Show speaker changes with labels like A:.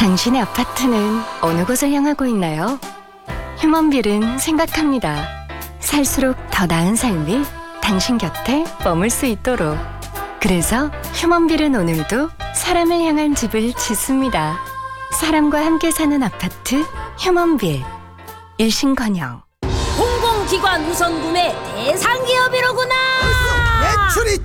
A: 당신의 아파트는 어느 곳을 향하고 있나요? 휴먼빌은 생각합니다. 살수록 더 나은 삶이 당신 곁에 머물 수 있도록. 그래서 휴먼빌은 오늘도 사람을 향한 집을 짓습니다. 사람과 함께 사는 아파트 휴먼빌. 일신건영.
B: 공공기관 우선 구매 대상 기업이로구나.
C: 매출이